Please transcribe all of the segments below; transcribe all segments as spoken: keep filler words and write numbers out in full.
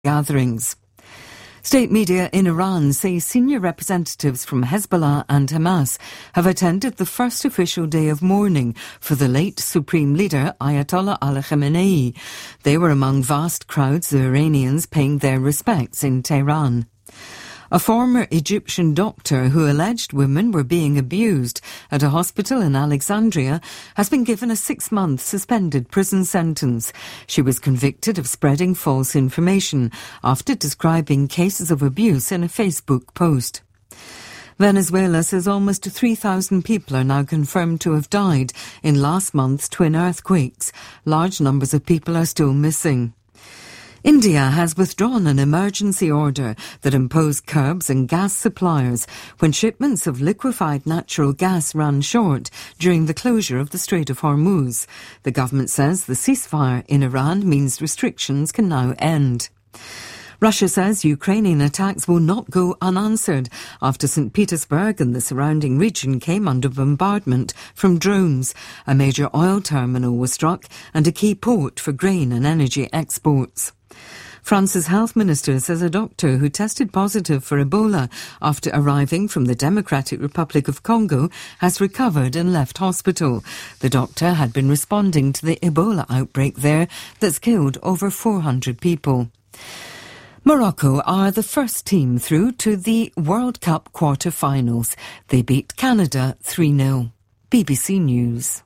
gatherings. State media in Iran say senior representatives from Hezbollah and Hamas have attended the first official day of mourning for the late Supreme Leader Ayatollah Ali Khamenei. They were among vast crowds of Iranians paying their respects in Tehran. A former Egyptian doctor who alleged women were being abused at a hospital in Alexandria has been given a six-month suspended prison sentence. She was convicted of spreading false information after describing cases of abuse in a Facebook post. Venezuela says almost three thousand people are now confirmed to have died in last month's twin earthquakes. Large numbers of people are still missing. India has withdrawn an emergency order that imposed curbs on gas suppliers when shipments of liquefied natural gas ran short during the closure of the Strait of Hormuz. The government says the ceasefire in Iran means restrictions can now end. Russia says Ukrainian attacks will not go unanswered after Saint Petersburg and the surrounding region came under bombardment from drones. A major oil terminal was struck and a key port for grain and energy exports. France's health minister says a doctor who tested positive for Ebola after arriving from the Democratic Republic of Congo has recovered and left hospital. The doctor had been responding to the Ebola outbreak there that's killed over four hundred people. Morocco are the first team through to the World Cup quarter-finals. They beat Canada three nil. B B C News.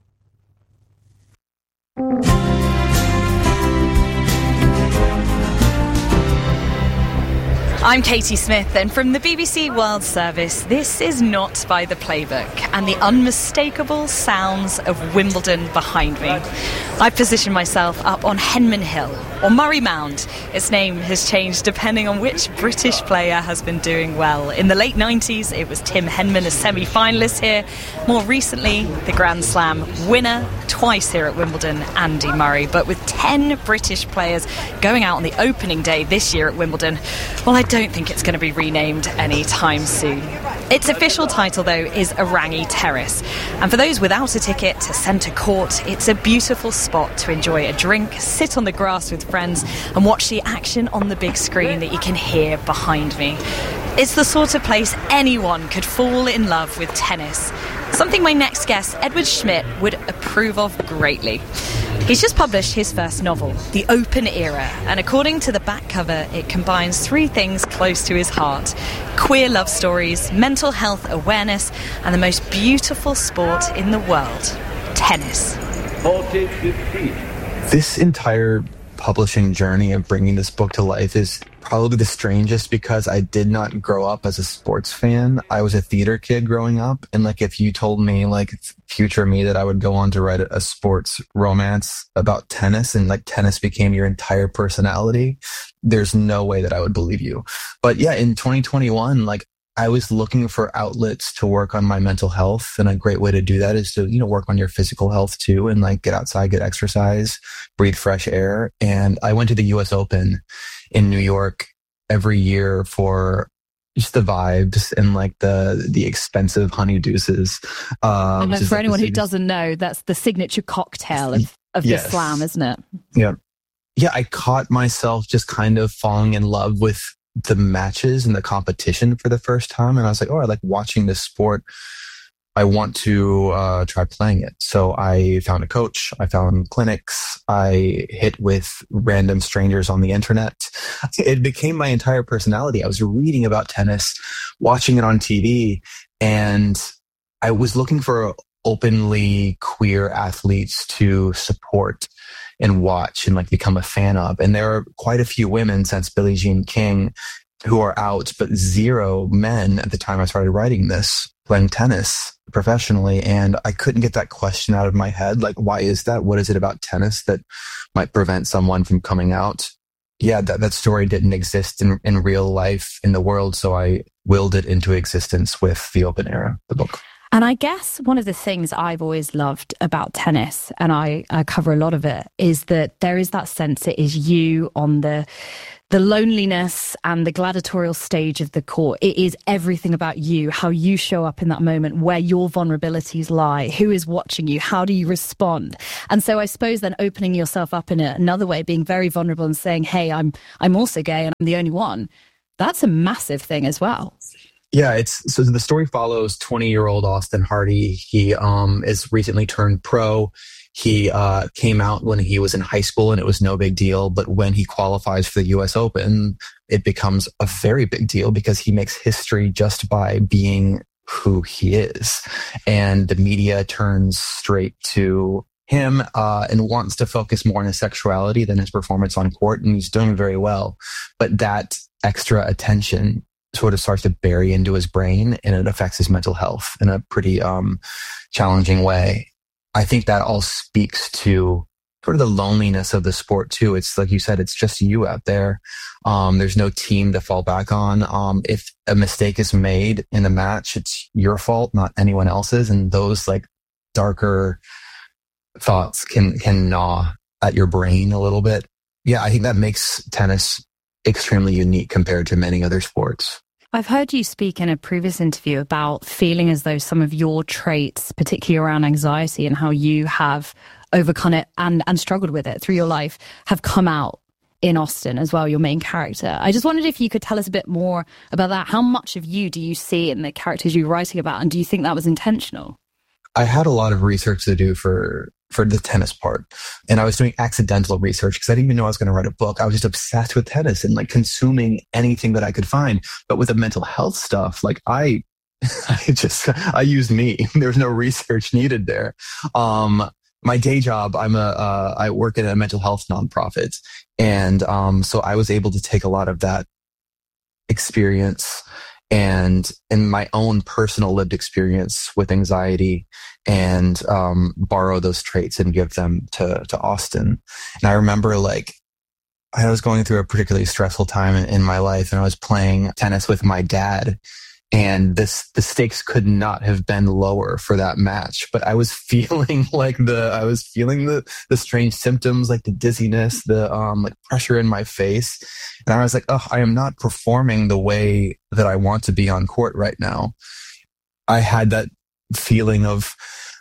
I'm Katie Smith, and from the B B C World Service, this is Not by the Playbook and the unmistakable sounds of Wimbledon behind me. I've positioned myself up on Henman Hill, or Murray Mound. Its name has changed depending on which British player has been doing well. In the late nineties, it was Tim Henman, a semi-finalist here. More recently, the Grand Slam winner twice here at Wimbledon, Andy Murray. But with ten British players going out on the opening day this year at Wimbledon, well, I don't think it's going to be renamed anytime soon. Its official title, though, is Arangi Terrace. And for those without a ticket to Centre Court, it's a beautiful spot to enjoy a drink, sit on the grass with friends and watch the action on the big screen that you can hear behind me. It's the sort of place anyone could fall in love with tennis. Something my next guest, Edward Schmidt, would approve of greatly. He's just published his first novel, The Open Era, and according to the back cover, it combines three things close to his heart: queer love stories, mental health awareness, and the most beautiful sport in the world, tennis. This entire publishing journey of bringing this book to life is probably the strangest because I did not grow up as a sports fan. I was a theater kid growing up. And like, if you told me like future me that I would go on to write a sports romance about tennis and like tennis became your entire personality, there's no way that I would believe you. But yeah, in twenty twenty-one, like I was looking for outlets to work on my mental health. And a great way to do that is to, you know, work on your physical health too, and like get outside, get exercise, breathe fresh air. And I went to the U S Open in New York every year for just the vibes and like the the expensive honey deuces. Um, and for anyone who doesn't know, that's the signature cocktail of, of yes. the slam, isn't it? Yeah. Yeah, I caught myself just kind of falling in love with the matches and the competition for the first time. And I was like, oh, I like watching this sport. I want to uh, try playing it. So I found a coach. I found clinics. I hit with random strangers on the internet. It became my entire personality. I was reading about tennis, watching it on T V, and I was looking for openly queer athletes to support and watch and like become a fan of. And there are quite a few women since Billie Jean King who are out, but zero men at the time I started writing this, playing tennis professionally. And I couldn't get that question out of my head. Like, why is that? What is it about tennis that might prevent someone from coming out? Yeah, that, that story didn't exist in, in real life in the world. So I willed it into existence with The Open Era, the book. And I guess one of the things I've always loved about tennis, and I, I cover a lot of it, is that there is that sense it is you on the the loneliness and the gladiatorial stage of the court. It is everything about you, how you show up in that moment, where your vulnerabilities lie, who is watching you, how do you respond? And so I suppose then opening yourself up in a, another way, being very vulnerable and saying, hey, I'm I'm also gay and I'm the only one. That's a massive thing as well. Yeah, it's so the story follows twenty-year-old Austin Hardy. He um, is recently turned pro. He uh, came out when he was in high school and it was no big deal. But when he qualifies for the U S Open, it becomes a very big deal because he makes history just by being who he is. And the media turns straight to him uh, and wants to focus more on his sexuality than his performance on court. And he's doing very well. But that extra attention sort of starts to bury into his brain and it affects his mental health in a pretty um, challenging way. I think that all speaks to sort of the loneliness of the sport too. It's like you said, it's just you out there. Um, there's no team to fall back on. Um, if a mistake is made in the match, it's your fault, not anyone else's. And those like darker thoughts can, can gnaw at your brain a little bit. Yeah, I think that makes tennis extremely unique compared to many other sports. I've heard you speak in a previous interview about feeling as though some of your traits, particularly around anxiety and how you have overcome it and, and struggled with it through your life, have come out in Austin as well, your main character. I just wondered if you could tell us a bit more about that. How much of you do you see in the characters you're writing about? And do you think that was intentional? I had a lot of research to do for for the tennis part. And I was doing accidental research because I didn't even know I was going to write a book. I was just obsessed with tennis and like consuming anything that I could find. But with the mental health stuff, like I, I just, I used me. There's no research needed there. Um, my day job, I'm a, uh, I work in a mental health nonprofit. And, um, so I was able to take a lot of that experience and in my own personal lived experience with anxiety and um, borrow those traits and give them to, to Austin. And I remember like I was going through a particularly stressful time in, in my life and I was playing tennis with my dad. And this, the stakes could not have been lower for that match, but I was feeling like the, I was feeling the, the strange symptoms, like the dizziness, the, um, like pressure in my face. And I was like, oh, I am not performing the way that I want to be on court right now. I had that feeling of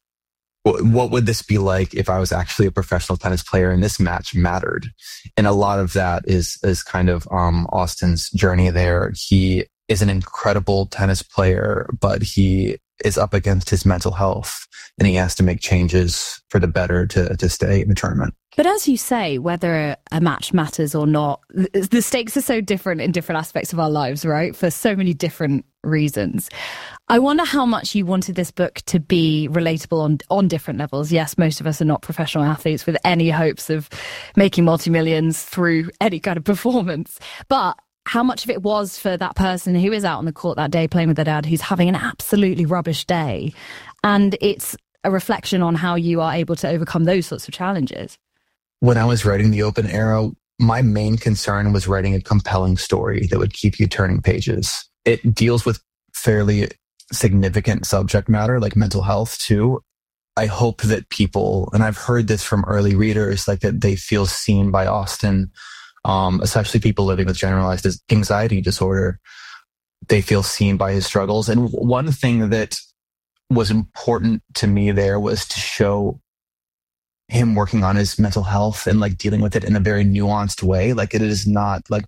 what would this be like if I was actually a professional tennis player and this match mattered? And a lot of that is, is kind of, um, Austin's journey there. He is an incredible tennis player, but he is up against his mental health and he has to make changes for the better to, to stay in the tournament. But as you say, whether a match matters or not, the stakes are so different in different aspects of our lives, right? For so many different reasons. I wonder how much you wanted this book to be relatable on, on different levels. Yes, most of us are not professional athletes with any hopes of making multi-millions through any kind of performance. But how much of it was for that person who is out on the court that day playing with their dad, who's having an absolutely rubbish day. And it's a reflection on how you are able to overcome those sorts of challenges. When I was writing the Open Era, my main concern was writing a compelling story that would keep you turning pages. It deals with fairly significant subject matter like mental health too. I hope that people, and I've heard this from early readers, like that they feel seen by Austin. Um, especially people living with generalized anxiety disorder, they feel seen by his struggles. And one thing that was important to me there was to show him working on his mental health and like dealing with it in a very nuanced way. Like it is not like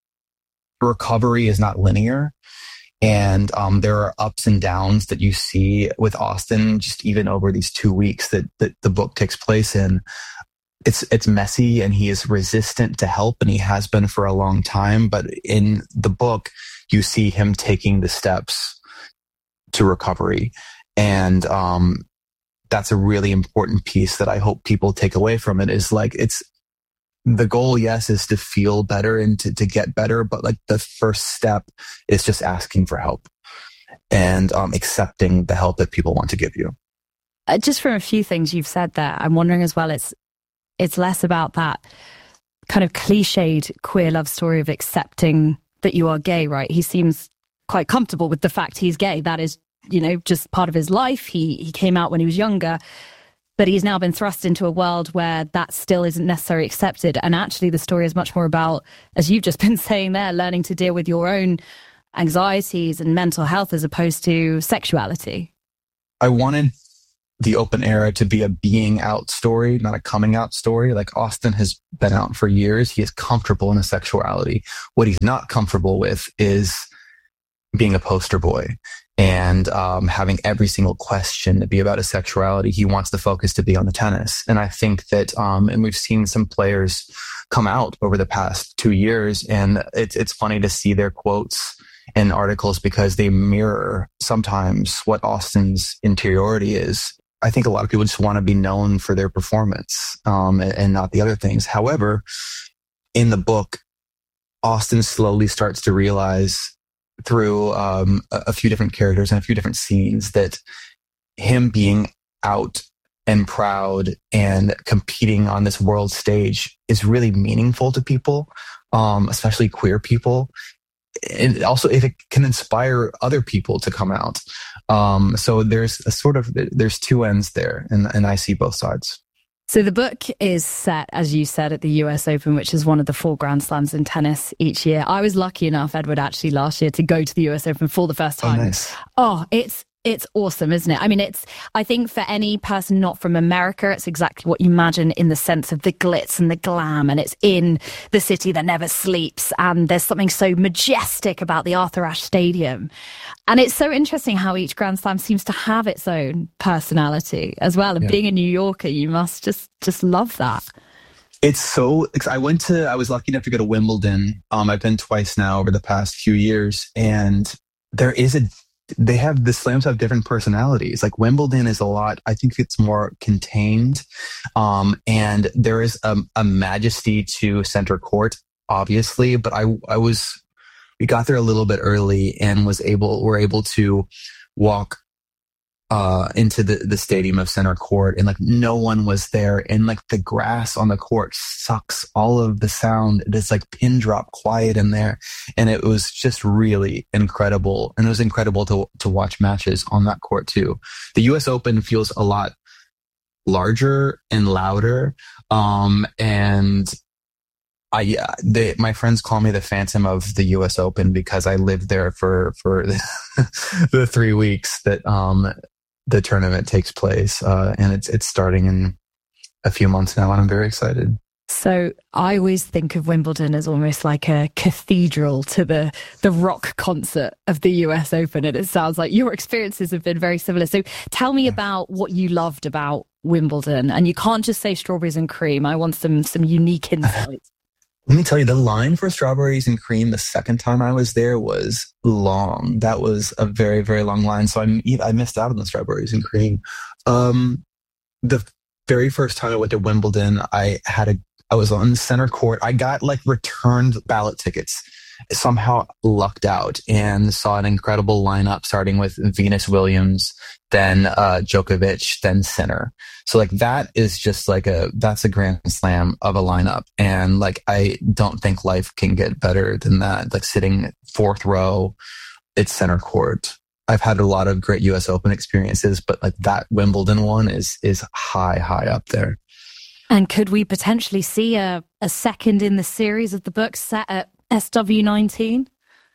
recovery is not linear. And um, there are ups and downs that you see with Austin, just even over these two weeks that, that the book takes place in. It's it's messy and he is resistant to help and he has been for a long time. But in the book, you see him taking the steps to recovery. And um, that's a really important piece that I hope people take away from it is like, it's the goal, yes, is to feel better and to, to get better. But like the first step is just asking for help and um, accepting the help that people want to give you. Uh, just from a few things you've said there, I'm wondering as well, it's It's less about that kind of cliched queer love story of accepting that you are gay, right? He seems quite comfortable with the fact he's gay. That is, you know, just part of his life. He he came out when he was younger. But he's now been thrust into a world where that still isn't necessarily accepted. And actually the story is much more about, as you've just been saying there, learning to deal with your own anxieties and mental health as opposed to sexuality. I wanted the open era to be a being out story, not a coming out story. Like Austin has been out for years. He is comfortable in his sexuality. What he's not comfortable with is being a poster boy and um, having every single question to be about his sexuality. He wants the focus to be on the tennis. And I think that, um, and we've seen some players come out over the past two years, and it's it's funny to see their quotes in articles because they mirror sometimes what Austin's interiority is. I think a lot of people just want to be known for their performance um, and, and not the other things. However, in the book, Austin slowly starts to realize through um, a, a few different characters and a few different scenes that him being out and proud and competing on this world stage is really meaningful to people, um, especially queer people. And also if it can inspire other people to come out. Um, so there's a sort of, there's two ends there, and, and I see both sides. So the book is set, as you said, at the U S Open, which is one of the four Grand Slams in tennis each year. I was lucky enough, Edward, actually last year to go to the U S Open for the first time. Oh, nice. Oh, it's It's awesome, isn't it? I mean, it's, I think for any person not from America, it's exactly what you imagine in the sense of the glitz and the glam, and it's in the city that never sleeps, and there's something so majestic about the Arthur Ashe Stadium. And it's so interesting how each Grand Slam seems to have its own personality as well. And yeah. Being a New Yorker, you must just, just love that. It's so, I went to, I was lucky enough to go to Wimbledon. Um, I've been twice now over the past few years, and there is a they have, the slams have different personalities. Like Wimbledon is a lot, I think it's more contained. Um, and there is a, a majesty to center court, obviously, but I, I was, we got there a little bit early and was able, were able to walk, uh, into the, the stadium of center court, and like no one was there. And like the grass on the court sucks all of the sound. It's like pin drop quiet in there. And it was just really incredible. And it was incredible to, to watch matches on that court too. The U S Open feels a lot larger and louder. Um, and I, yeah, they, my friends call me the Phantom of the U S Open because I lived there for, for the, the three weeks that, um, the tournament takes place, uh, and it's it's starting in a few months now, and I'm very excited. So I always think of Wimbledon as almost like a cathedral to the the rock concert of the U S Open, and it sounds like your experiences have been very similar. So tell me yeah. about what you loved about Wimbledon, and you can't just say strawberries and cream. I want some some unique insights. Let me tell you, the line for strawberries and cream the second time I was there was long. That was a very, very long line. So I, I missed out on the strawberries and cream. Um, the very first time I went to Wimbledon, I had a, I was on center court. I got like returned ballot tickets. Somehow lucked out and saw an incredible lineup starting with Venus Williams, then uh, Djokovic, then Sinner. So like that is just like a, that's a Grand Slam of a lineup. And like, I don't think life can get better than that. Like sitting fourth row, it's center court. I've had a lot of great U S Open experiences, but like that Wimbledon one is, is high, high up there. And could we potentially see a, a second in the series of the book set at S W nineteen?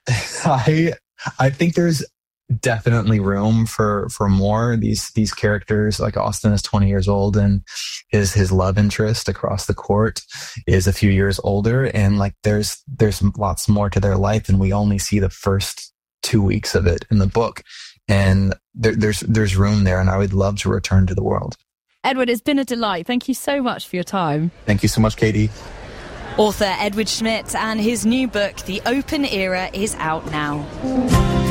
I I think there's definitely room for for more. These these characters, like Austin is twenty years old, and his his love interest across the court is a few years older, and like there's there's lots more to their life, and we only see the first two weeks of it in the book, and there, there's there's room there, and I would love to return to the world. Edward, it's been a delight. Thank you so much for your time. Thank you so much, Katie. Author Edward Schmidt, and his new book, The Open Era, is out now.